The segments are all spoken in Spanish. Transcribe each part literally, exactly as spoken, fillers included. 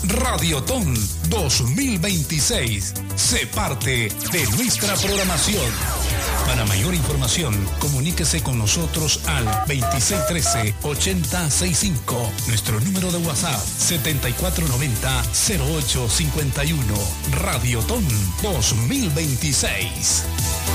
Radiotón dos mil veintiséis. Sé parte de nuestra programación. Para mayor información, comuníquese con nosotros al veintiséis trece, ochenta sesenta y cinco. Nuestro número de WhatsApp setenta y cuatro noventa, cero ocho cincuenta y uno. Radiotón dos mil veintiséis.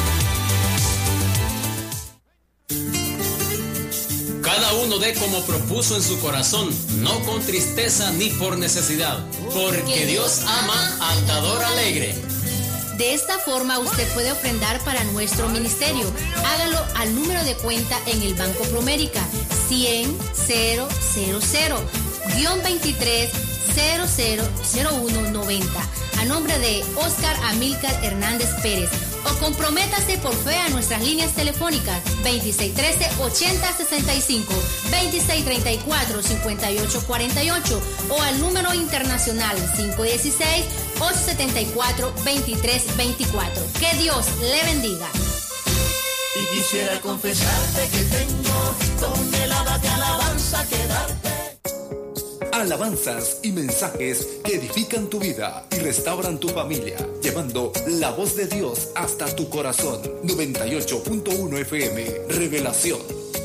Cada uno dé como propuso en su corazón, no con tristeza ni por necesidad, porque Dios ama al dador alegre. De esta forma usted puede ofrendar para nuestro ministerio. Hágalo al número de cuenta en el Banco Promérica cien, cero, cero, cero, veintitrés, cero cero cero uno noventa a nombre de Oscar Amílcar Hernández Pérez, o comprométase por fe a nuestras líneas telefónicas veintiséis trece, ochenta sesenta y cinco, veintiséis treinta y cuatro, cincuenta y ocho cuarenta y ocho o al número internacional cinco dieciséis, ocho setenta y cuatro, veintitrés veinticuatro. Que Dios le bendiga. Y quisiera confesarte que tengo toneladas de alabanza que darte. Alabanzas y mensajes que edifican tu vida y restauran tu familia, llevando la voz de Dios hasta tu corazón. noventa y ocho punto uno F M, Revelación.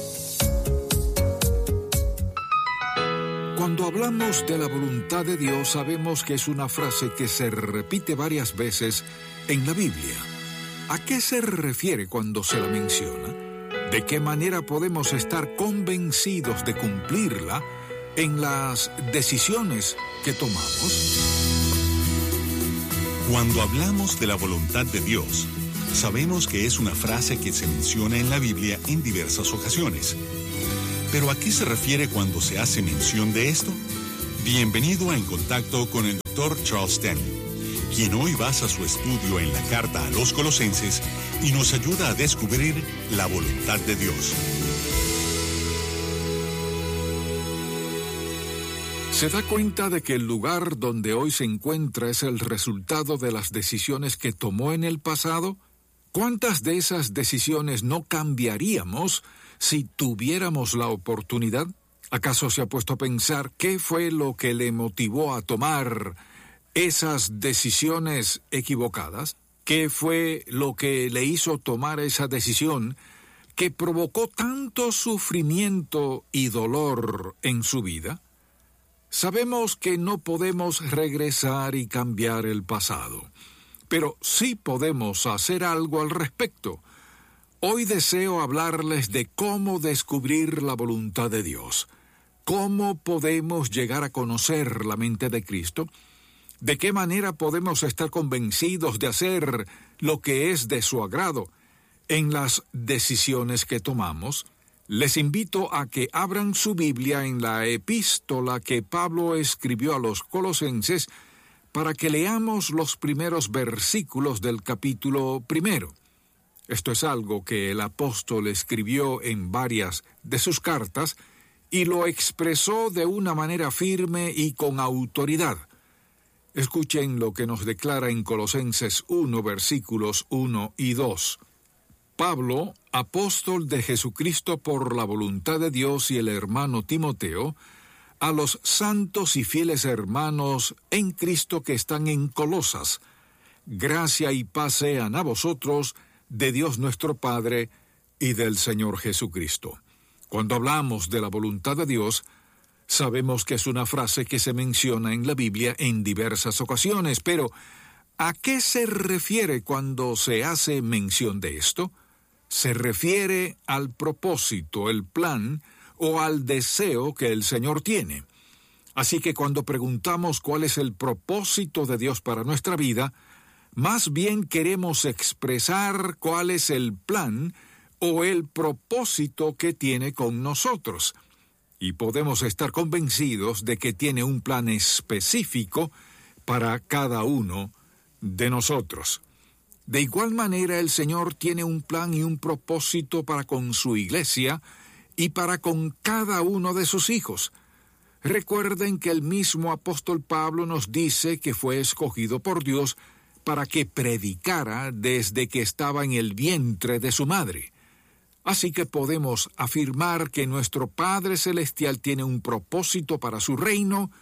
Cuando hablamos de la voluntad de Dios, sabemos que es una frase que se repite varias veces en la Biblia. ¿A qué se refiere cuando se la menciona? ¿De qué manera podemos estar convencidos de cumplirla en las decisiones que tomamos? Cuando hablamos de la voluntad de Dios, sabemos que es una frase que se menciona en la Biblia en diversas ocasiones. ¿Pero a qué se refiere cuando se hace mención de esto? Bienvenido a En Contacto con el doctor Charles Stanley, quien hoy basa su estudio en la carta a los Colosenses y nos ayuda a descubrir la voluntad de Dios. ¿Se da cuenta de que el lugar donde hoy se encuentra es el resultado de las decisiones que tomó en el pasado? ¿Cuántas de esas decisiones no cambiaríamos si tuviéramos la oportunidad? ¿Acaso se ha puesto a pensar qué fue lo que le motivó a tomar esas decisiones equivocadas? ¿Qué fue lo que le hizo tomar esa decisión que provocó tanto sufrimiento y dolor en su vida? Sabemos que no podemos regresar y cambiar el pasado, pero sí podemos hacer algo al respecto. Hoy deseo hablarles de cómo descubrir la voluntad de Dios, cómo podemos llegar a conocer la mente de Cristo, de qué manera podemos estar convencidos de hacer lo que es de su agrado en las decisiones que tomamos. Les invito a que abran su Biblia en la epístola que Pablo escribió a los Colosenses para que leamos los primeros versículos del capítulo primero. Esto es algo que el apóstol escribió en varias de sus cartas y lo expresó de una manera firme y con autoridad. Escuchen lo que nos declara en Colosenses uno, versículos uno y dos. Pablo, apóstol de Jesucristo por la voluntad de Dios, y el hermano Timoteo, a los santos y fieles hermanos en Cristo que están en Colosas, gracia y paz sean a vosotros de Dios nuestro Padre y del Señor Jesucristo. Cuando hablamos de la voluntad de Dios, sabemos que es una frase que se menciona en la Biblia en diversas ocasiones, pero ¿a qué se refiere cuando se hace mención de esto? Se refiere al propósito, el plan o al deseo que el Señor tiene. Así que cuando preguntamos cuál es el propósito de Dios para nuestra vida, más bien queremos expresar cuál es el plan o el propósito que tiene con nosotros. Y podemos estar convencidos de que tiene un plan específico para cada uno de nosotros. De igual manera, el Señor tiene un plan y un propósito para con su iglesia y para con cada uno de sus hijos. Recuerden que el mismo apóstol Pablo nos dice que fue escogido por Dios para que predicara desde que estaba en el vientre de su madre. Así que podemos afirmar que nuestro Padre Celestial tiene un propósito para su reino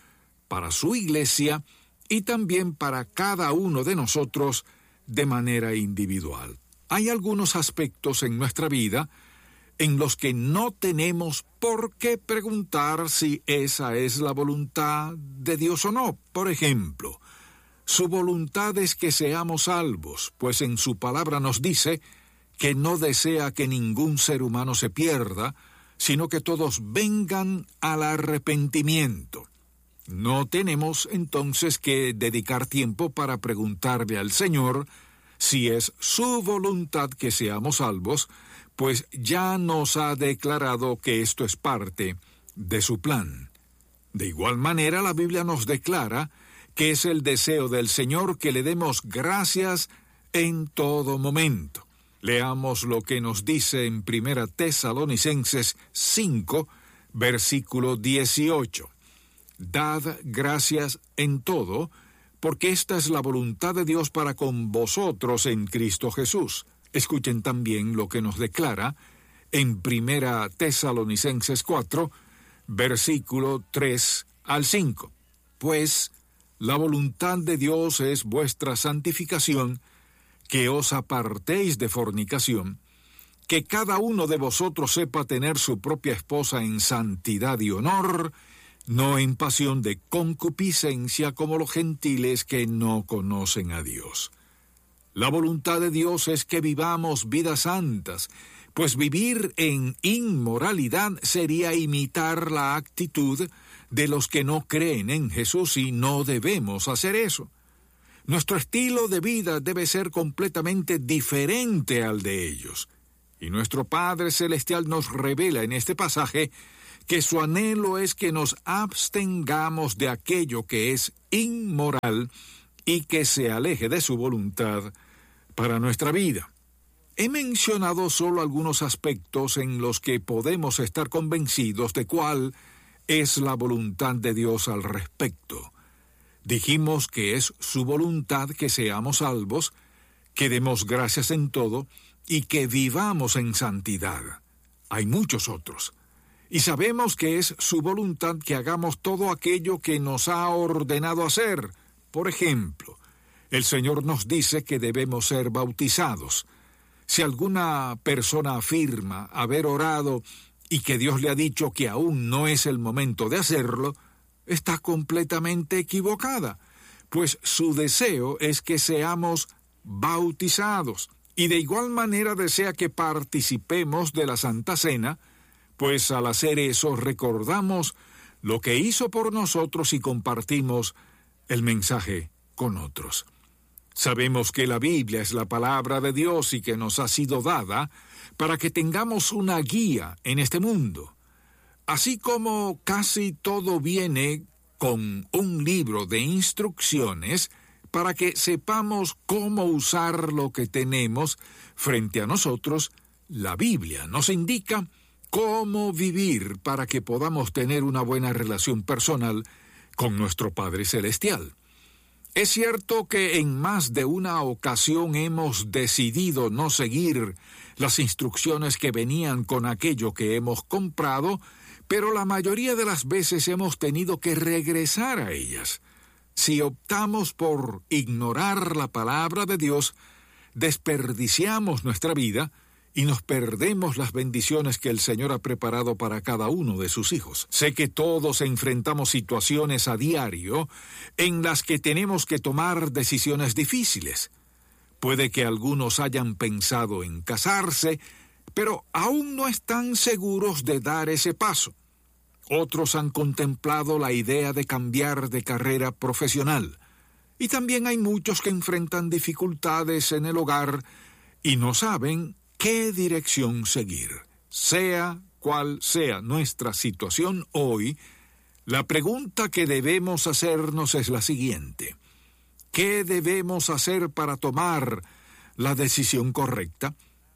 para su iglesia y también para cada uno de nosotros de manera individual. Hay algunos aspectos en nuestra vida en los que no tenemos por qué preguntar si esa es la voluntad de Dios o no. Por ejemplo, su voluntad es que seamos salvos, pues en su palabra nos dice que no desea que ningún ser humano se pierda, sino que todos vengan al arrepentimiento. No tenemos entonces que dedicar tiempo para preguntarle al Señor si es su voluntad que seamos salvos, pues ya nos ha declarado que esto es parte de su plan. De igual manera, la Biblia nos declara que es el deseo del Señor que le demos gracias en todo momento. Leamos lo que nos dice en Primera Tesalonicenses cinco, versículo dieciocho. Dad gracias en todo, porque esta es la voluntad de Dios para con vosotros en Cristo Jesús. Escuchen también lo que nos declara en Primera Tesalonicenses cuatro, versículo tres al cinco. Pues la voluntad de Dios es vuestra santificación, que os apartéis de fornicación, que cada uno de vosotros sepa tener su propia esposa en santidad y honor, no en pasión de concupiscencia como los gentiles que no conocen a Dios. La voluntad de Dios es que vivamos vidas santas, pues vivir en inmoralidad sería imitar la actitud de los que no creen en Jesús y no debemos hacer eso. Nuestro estilo de vida debe ser completamente diferente al de ellos. Y nuestro Padre Celestial nos revela en este pasaje que su anhelo es que nos abstengamos de aquello que es inmoral y que se aleje de su voluntad para nuestra vida. He mencionado solo algunos aspectos en los que podemos estar convencidos de cuál es la voluntad de Dios al respecto. Dijimos que es su voluntad que seamos salvos, que demos gracias en todo y que vivamos en santidad. Hay muchos otros. Y sabemos que es su voluntad que hagamos todo aquello que nos ha ordenado hacer. Por ejemplo, el Señor nos dice que debemos ser bautizados. Si alguna persona afirma haber orado y que Dios le ha dicho que aún no es el momento de hacerlo, está completamente equivocada, pues su deseo es que seamos bautizados, y de igual manera desea que participemos de la Santa Cena, pues al hacer eso recordamos lo que hizo por nosotros y compartimos el mensaje con otros. Sabemos que la Biblia es la palabra de Dios y que nos ha sido dada para que tengamos una guía en este mundo. Así como casi todo viene con un libro de instrucciones para que sepamos cómo usar lo que tenemos frente a nosotros, la Biblia nos indica cómo vivir para que podamos tener una buena relación personal con nuestro Padre Celestial. Es cierto que en más de una ocasión hemos decidido no seguir las instrucciones que venían con aquello que hemos comprado, pero la mayoría de las veces hemos tenido que regresar a ellas. Si optamos por ignorar la palabra de Dios, desperdiciamos nuestra vida y nos perdemos las bendiciones que el Señor ha preparado para cada uno de sus hijos. Sé que todos enfrentamos situaciones a diario en las que tenemos que tomar decisiones difíciles. Puede que algunos hayan pensado en casarse, pero aún no están seguros de dar ese paso. Otros han contemplado la idea de cambiar de carrera profesional. Y también hay muchos que enfrentan dificultades en el hogar y no saben qué dirección seguir. Sea cual sea nuestra situación hoy, la pregunta que debemos hacernos es la siguiente: ¿qué debemos hacer para tomar la decisión correcta?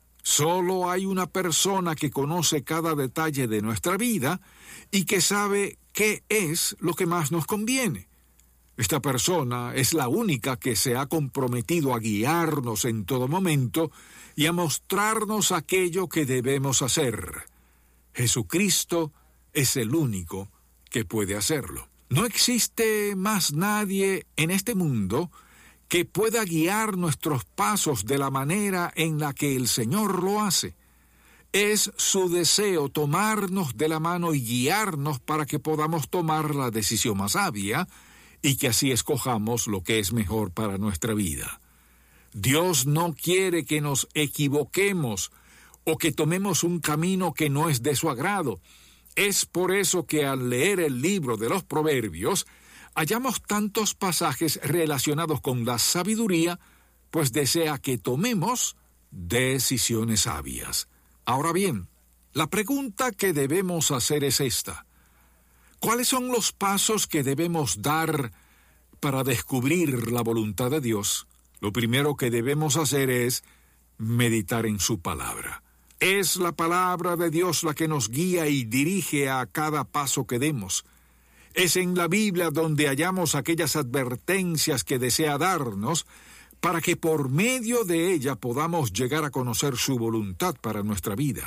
Solo hay una persona que conoce cada detalle de nuestra vida y que sabe qué es lo que más nos conviene. Esta persona es la única que se ha comprometido a guiarnos en todo momento y a mostrarnos aquello que debemos hacer. Jesucristo es el único que puede hacerlo. No existe más nadie en este mundo que pueda guiar nuestros pasos de la manera en la que el Señor lo hace. Es su deseo tomarnos de la mano y guiarnos para que podamos tomar la decisión más sabia y que así escojamos lo que es mejor para nuestra vida. Dios no quiere que nos equivoquemos o que tomemos un camino que no es de su agrado. Es por eso que al leer el libro de los Proverbios hallamos tantos pasajes relacionados con la sabiduría, pues desea que tomemos decisiones sabias. Ahora bien, la pregunta que debemos hacer es esta: ¿cuáles son los pasos que debemos dar para descubrir la voluntad de Dios? Lo primero que debemos hacer es meditar en su palabra. Es la palabra de Dios la que nos guía y dirige a cada paso que demos. Es en la Biblia donde hallamos aquellas advertencias que desea darnos para que por medio de ella podamos llegar a conocer su voluntad para nuestra vida.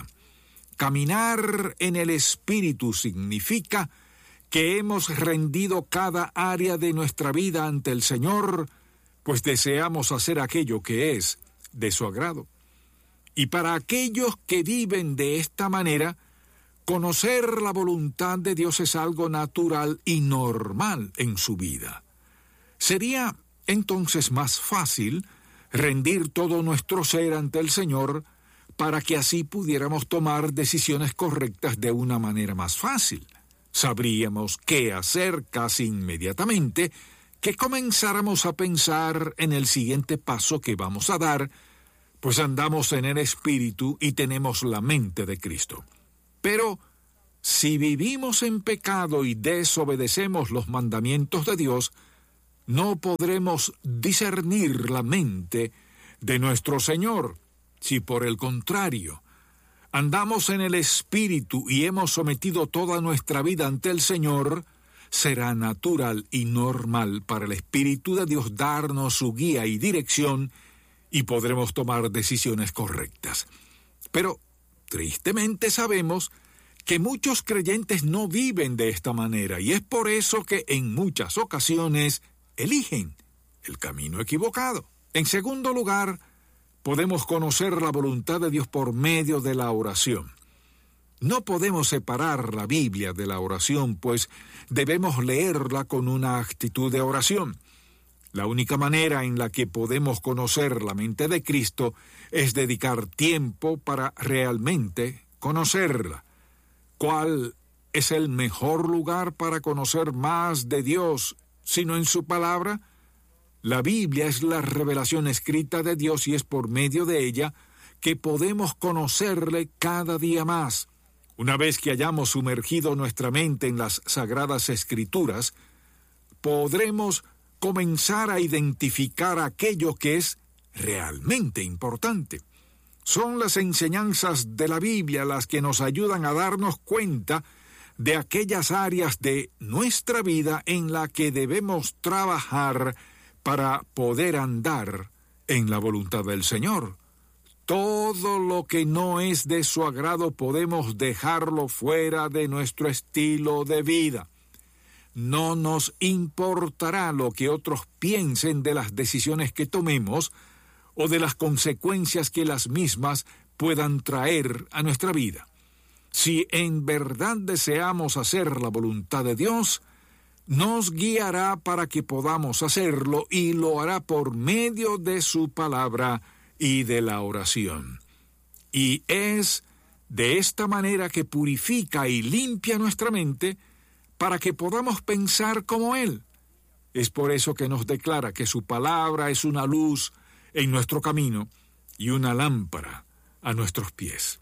Caminar en el Espíritu significa que hemos rendido cada área de nuestra vida ante el Señor, pues deseamos hacer aquello que es de su agrado. Y para aquellos que viven de esta manera, conocer la voluntad de Dios es algo natural y normal en su vida. Sería entonces más fácil rendir todo nuestro ser ante el Señor para que así pudiéramos tomar decisiones correctas de una manera más fácil. Sabríamos qué hacer casi inmediatamente que comenzáramos a pensar en el siguiente paso que vamos a dar, pues andamos en el Espíritu y tenemos la mente de Cristo. Pero si vivimos en pecado y desobedecemos los mandamientos de Dios, no podremos discernir la mente de nuestro Señor. Si por el contrario andamos en el Espíritu y hemos sometido toda nuestra vida ante el Señor, será natural y normal para el Espíritu de Dios darnos su guía y dirección y podremos tomar decisiones correctas. Pero, tristemente sabemos que muchos creyentes no viven de esta manera y es por eso que en muchas ocasiones eligen el camino equivocado. En segundo lugar, podemos conocer la voluntad de Dios por medio de la oración. No podemos separar la Biblia de la oración, pues debemos leerla con una actitud de oración. La única manera en la que podemos conocer la mente de Cristo es dedicar tiempo para realmente conocerla. ¿Cuál es el mejor lugar para conocer más de Dios sino en su palabra? La Biblia es la revelación escrita de Dios y es por medio de ella que podemos conocerle cada día más. Una vez que hayamos sumergido nuestra mente en las Sagradas Escrituras, podremos comenzar a identificar aquello que es realmente importante. Son las enseñanzas de la Biblia las que nos ayudan a darnos cuenta de aquellas áreas de nuestra vida en la que debemos trabajar para poder andar en la voluntad del Señor. Todo lo que no es de su agrado podemos dejarlo fuera de nuestro estilo de vida. No nos importará lo que otros piensen de las decisiones que tomemos o de las consecuencias que las mismas puedan traer a nuestra vida. Si en verdad deseamos hacer la voluntad de Dios, nos guiará para que podamos hacerlo y lo hará por medio de su palabra y de la oración. Y es de esta manera que purifica y limpia nuestra mente para que podamos pensar como Él. Es por eso que nos declara que su palabra es una luz en nuestro camino y una lámpara a nuestros pies.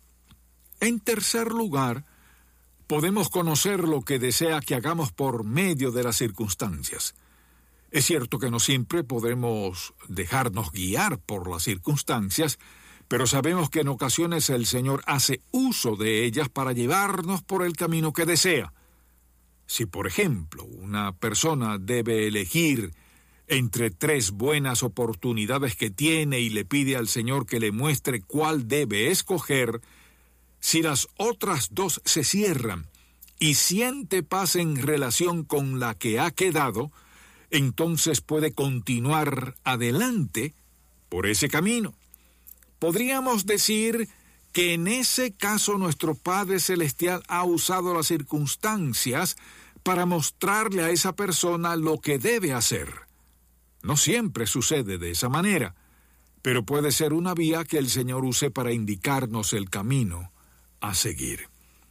En tercer lugar, podemos conocer lo que desea que hagamos por medio de las circunstancias. Es cierto que no siempre podemos dejarnos guiar por las circunstancias, pero sabemos que en ocasiones el Señor hace uso de ellas para llevarnos por el camino que desea. Si, por ejemplo, una persona debe elegir entre tres buenas oportunidades que tiene y le pide al Señor que le muestre cuál debe escoger, si las otras dos se cierran y siente paz en relación con la que ha quedado, entonces puede continuar adelante por ese camino. Podríamos decir que en ese caso nuestro Padre Celestial ha usado las circunstancias para mostrarle a esa persona lo que debe hacer. No siempre sucede de esa manera, pero puede ser una vía que el Señor use para indicarnos el camino a seguir.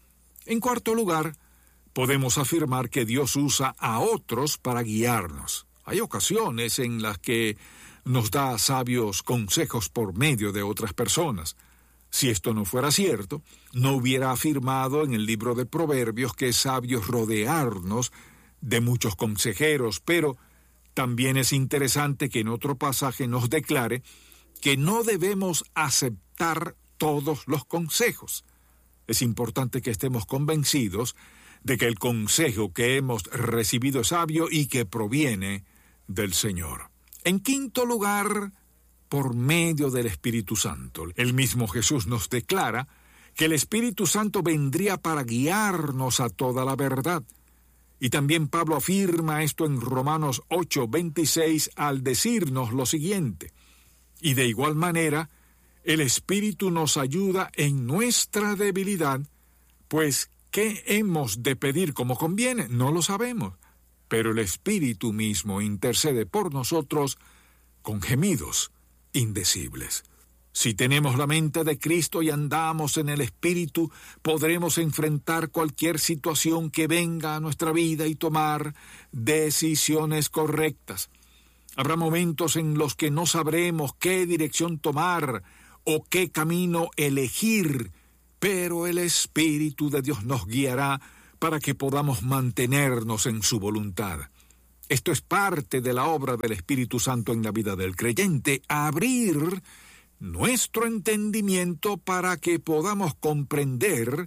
En cuarto lugar, podemos afirmar que Dios usa a otros para guiarnos. Hay ocasiones en las que nos da sabios consejos por medio de otras personas. Si esto no fuera cierto, no hubiera afirmado en el libro de Proverbios que es sabio rodearnos de muchos consejeros, pero también es interesante que en otro pasaje nos declare que no debemos aceptar todos los consejos. Es importante que estemos convencidos de que el consejo que hemos recibido es sabio y que proviene del Señor. En quinto lugar, por medio del Espíritu Santo. El mismo Jesús nos declara que el Espíritu Santo vendría para guiarnos a toda la verdad. Y también Pablo afirma esto en Romanos ocho veintiséis al decirnos lo siguiente: y de igual manera, el Espíritu nos ayuda en nuestra debilidad, pues ¿qué hemos de pedir como conviene? No lo sabemos, pero el Espíritu mismo intercede por nosotros con gemidos indecibles. Si tenemos la mente de Cristo y andamos en el Espíritu, podremos enfrentar cualquier situación que venga a nuestra vida y tomar decisiones correctas. Habrá momentos en los que no sabremos qué dirección tomar o qué camino elegir, pero el Espíritu de Dios nos guiará para que podamos mantenernos en su voluntad. Esto es parte de la obra del Espíritu Santo en la vida del creyente, abrir nuestro entendimiento para que podamos comprender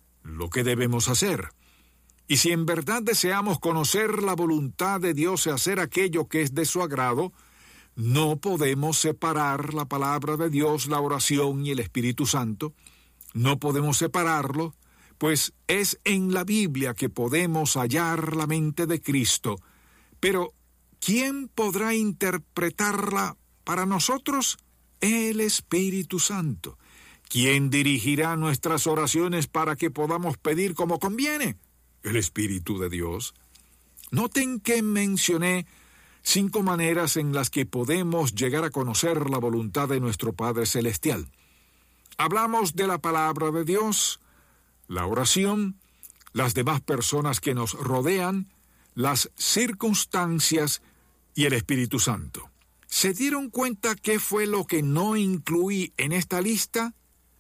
lo que debemos hacer. Y si en verdad deseamos conocer la voluntad de Dios y hacer aquello que es de su agrado, no podemos separar la palabra de Dios, la oración y el Espíritu Santo. No podemos separarlo, pues es en la Biblia que podemos hallar la mente de Cristo. Pero, ¿quién podrá interpretarla para nosotros? El Espíritu Santo. ¿Quién dirigirá nuestras oraciones para que podamos pedir como conviene? El Espíritu de Dios. Noten que mencioné cinco maneras en las que podemos llegar a conocer la voluntad de nuestro Padre Celestial. Hablamos de la palabra de Dios, la oración, las demás personas que nos rodean, las circunstancias y el Espíritu Santo. ¿Se dieron cuenta qué fue lo que no incluí en esta lista?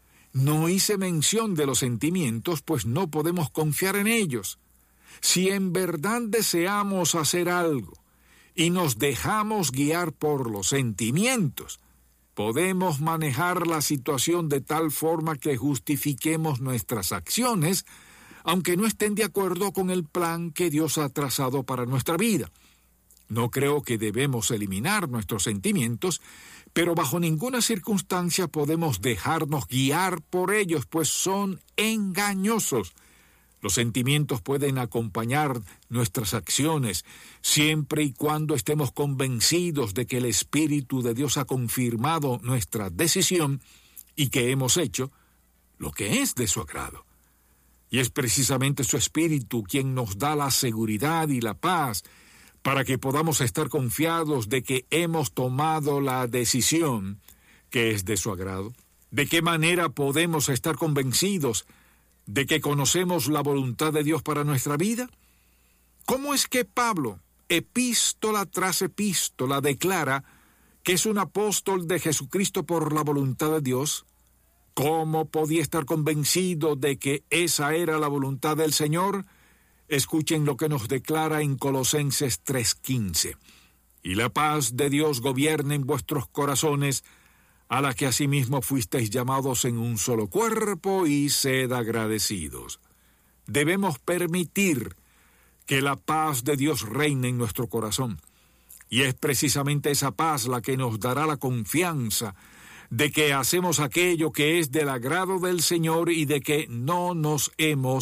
No hice mención de los sentimientos, pues no podemos confiar en ellos. Si en verdad deseamos hacer algo y nos dejamos guiar por los sentimientos, podemos manejar la situación de tal forma que justifiquemos nuestras acciones, aunque no estén de acuerdo con el plan que Dios ha trazado para nuestra vida. No creo que debemos eliminar nuestros sentimientos, pero bajo ninguna circunstancia podemos dejarnos guiar por ellos, pues son engañosos. Los sentimientos pueden acompañar nuestras acciones, siempre y cuando estemos convencidos de que el Espíritu de Dios ha confirmado nuestra decisión y que hemos hecho lo que es de su agrado. Y es precisamente su Espíritu quien nos da la seguridad y la paz para que podamos estar confiados de que hemos tomado la decisión que es de su agrado. ¿De qué manera podemos estar convencidos de que conocemos la voluntad de Dios para nuestra vida? ¿Cómo es que Pablo, epístola tras epístola, declara que es un apóstol de Jesucristo por la voluntad de Dios? ¿Cómo podía estar convencido de que esa era la voluntad del Señor? Escuchen lo que nos declara en Colosenses tres quince. Y la paz de Dios gobierne en vuestros corazones, a la que asimismo fuisteis llamados en un solo cuerpo, y sed agradecidos. Debemos permitir que la paz de Dios reine en nuestro corazón. Y es precisamente esa paz la que nos dará la confianza de que hacemos aquello que es del agrado del Señor y de que no nos hemos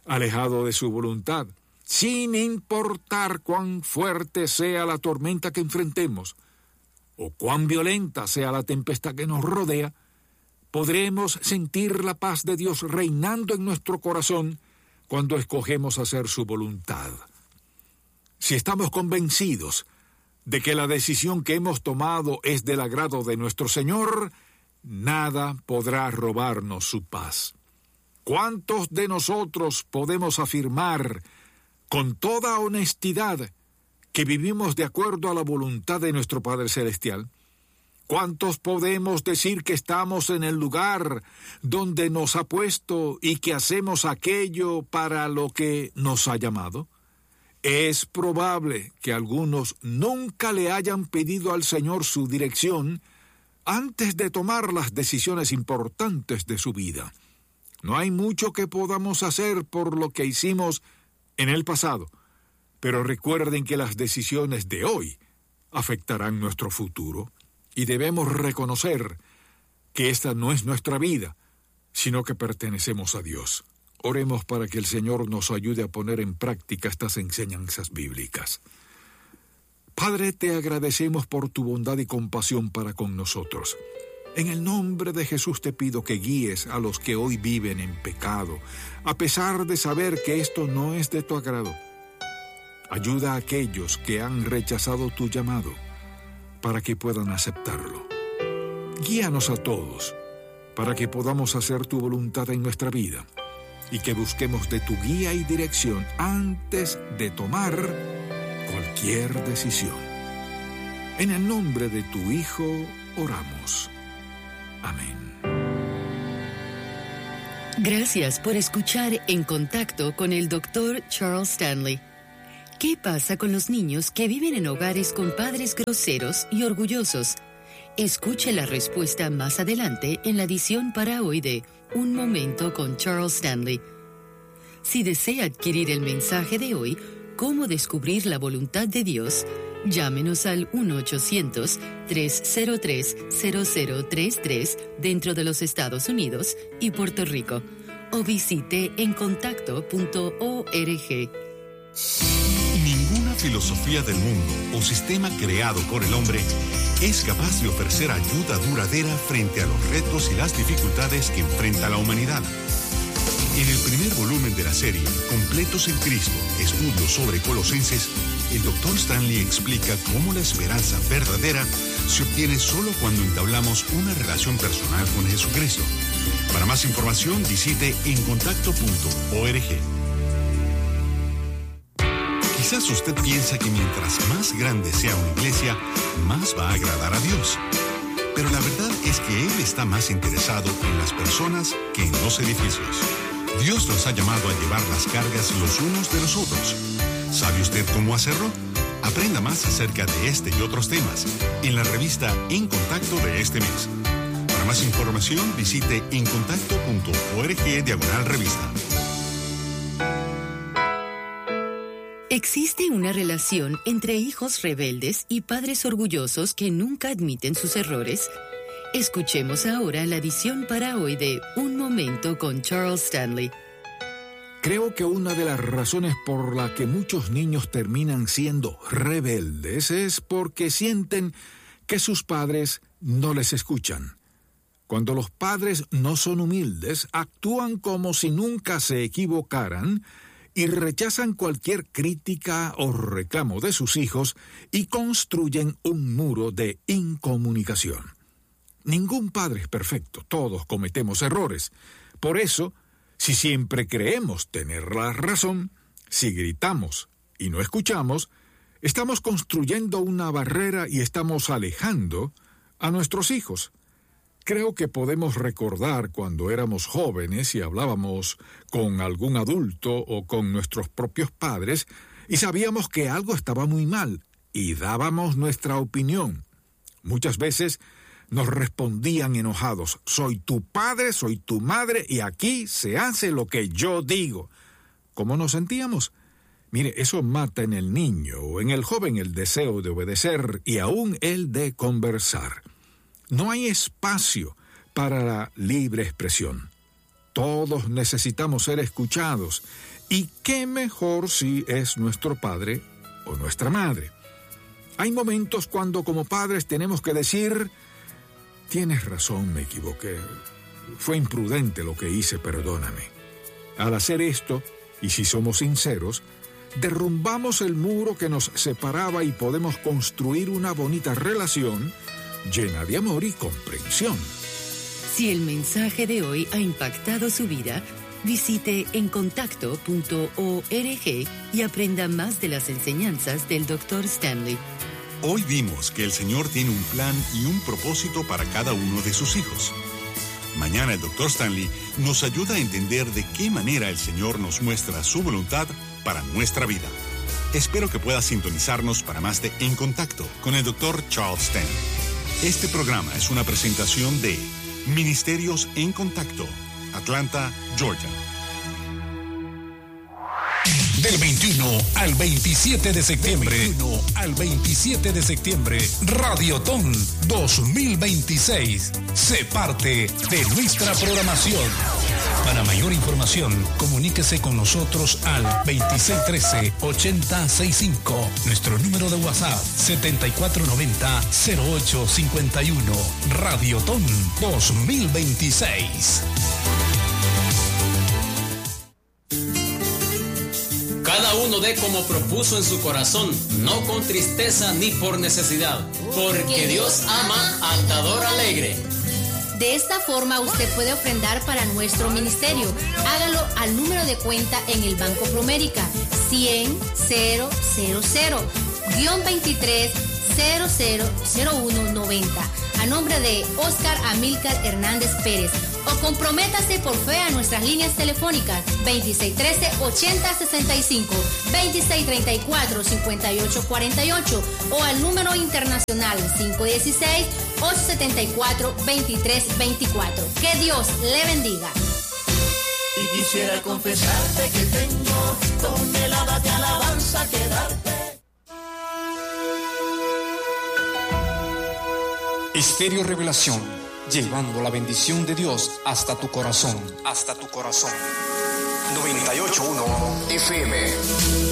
alejado de su voluntad, sin importar cuán fuerte sea la tormenta que enfrentemos o cuán violenta sea la tempestad que nos rodea, podremos sentir la paz de Dios reinando en nuestro corazón cuando escogemos hacer su voluntad. Si estamos convencidos de que la decisión que hemos tomado es del agrado de nuestro Señor, nada podrá robarnos su paz. ¿Cuántos de nosotros podemos afirmar con toda honestidad que vivimos de acuerdo a la voluntad de nuestro Padre Celestial? ¿Cuántos podemos decir que estamos en el lugar donde nos ha puesto y que hacemos aquello para lo que nos ha llamado? Es probable que algunos nunca le hayan pedido al Señor su dirección antes de tomar las decisiones importantes de su vida. No hay mucho que podamos hacer por lo que hicimos en el pasado, pero recuerden que las decisiones de hoy afectarán nuestro futuro y debemos reconocer que esta no es nuestra vida, sino que pertenecemos a Dios. Oremos para que el Señor nos ayude a poner en práctica estas enseñanzas bíblicas. Padre, te agradecemos por tu bondad y compasión para con nosotros. En el nombre de Jesús te pido que guíes a los que hoy viven en pecado, a pesar de saber que esto no es de tu agrado. Ayuda a aquellos que han rechazado tu llamado para que puedan aceptarlo. Guíanos a todos para que podamos hacer tu voluntad en nuestra vida y que busquemos de tu guía y dirección antes de tomar cualquier decisión. En el nombre de tu Hijo oramos. Amén. Gracias por escuchar En Contacto con el doctor Charles Stanley. ¿Qué pasa con los niños que viven en hogares con padres groseros y orgullosos? Escuche la respuesta más adelante en la edición para hoy de Un Momento con Charles Stanley. Si desea adquirir el mensaje de hoy, Cómo descubrir la voluntad de Dios, llámenos al uno ochocientos, tres cero tres, cero cero tres tres dentro de los Estados Unidos y Puerto Rico o visite en contacto punto org. Ninguna filosofía del mundo o sistema creado por el hombre es capaz de ofrecer ayuda duradera frente a los retos y las dificultades que enfrenta la humanidad. En el primer volumen de la serie, Completos en Cristo, estudios sobre Colosenses, el doctor Stanley explica cómo la esperanza verdadera se obtiene solo cuando entablamos una relación personal con Jesucristo. Para más información, visite en contacto punto org. Quizás usted piensa que mientras más grande sea una iglesia, más va a agradar a Dios. Pero la verdad es que Él está más interesado en las personas que en los edificios. Dios nos ha llamado a llevar las cargas los unos de los otros. ¿Sabe usted cómo hacerlo? Aprenda más acerca de este y otros temas en la revista En Contacto de este mes. Para más información, visite en contacto punto org diagonal revista. Existe una relación entre hijos rebeldes y padres orgullosos que nunca admiten sus errores. Escuchemos ahora la edición para hoy de Un Momento con Charles Stanley. Creo que una de las razones por la que muchos niños terminan siendo rebeldes es porque sienten que sus padres no les escuchan. Cuando los padres no son humildes, actúan como si nunca se equivocaran y rechazan cualquier crítica o reclamo de sus hijos y construyen un muro de incomunicación. Ningún padre es perfecto, todos cometemos errores. Por eso, si siempre creemos tener la razón, si gritamos y no escuchamos, estamos construyendo una barrera y estamos alejando a nuestros hijos. Creo que podemos recordar cuando éramos jóvenes y hablábamos con algún adulto o con nuestros propios padres y sabíamos que algo estaba muy mal y dábamos nuestra opinión. Muchas veces nos respondían enojados: soy tu padre, soy tu madre y aquí se hace lo que yo digo. ¿Cómo nos sentíamos? Mire, eso mata en el niño o en el joven el deseo de obedecer y aún el de conversar. No hay espacio para la libre expresión. Todos necesitamos ser escuchados Y qué mejor si es nuestro padre o nuestra madre. Hay momentos cuando como padres tenemos que decir, tienes razón, me equivoqué. Fue imprudente lo que hice, perdóname. Al hacer esto, y si somos sinceros, derrumbamos el muro que nos separaba y podemos construir una bonita relación llena de amor y comprensión. Si el mensaje de hoy ha impactado su vida, visite encontacto punto org y aprenda más de las enseñanzas del doctor Stanley. Hoy vimos que el Señor tiene un plan y un propósito para cada uno de sus hijos. Mañana el doctor Stanley nos ayuda a entender de qué manera el Señor nos muestra su voluntad para nuestra vida. Espero que pueda sintonizarnos para más de En Contacto con el doctor Charles Stanley. Este programa es una presentación de Ministerios en Contacto, Atlanta, Georgia. Del veintiuno al veintisiete de septiembre. Del veintiuno al veintisiete de septiembre. Radiotón dos mil veintiséis. Sé parte de nuestra programación. Para mayor información, comuníquese con nosotros al veintiséis trece, ochenta sesenta y cinco. Nuestro número de WhatsApp setenta y cuatro noventa, cero ocho cincuenta y uno. Radiotón dos mil veintiséis. Cada uno dé como propuso en su corazón, no con tristeza ni por necesidad, porque Dios ama al dador alegre. De esta forma usted puede ofrendar para nuestro ministerio. Hágalo al número de cuenta en el Banco Promérica, cien, cero, cero, cero, veintitrés, cero cero cero uno noventa, a nombre de Oscar Amílcar Hernández Pérez. O comprométase por fe a nuestras líneas telefónicas veintiséis trece, ochenta sesenta y cinco, veintiséis treinta y cuatro, cincuenta y ocho cuarenta y ocho o al número internacional cinco dieciséis, ocho setenta y cuatro, veintitrés veinticuatro. Que Dios le bendiga. Y quisiera confesarte que tengo toneladas de alabanza que darte. Estéreo Revelación, llevando la bendición de Dios hasta tu corazón, hasta tu corazón. noventa y ocho punto uno F M.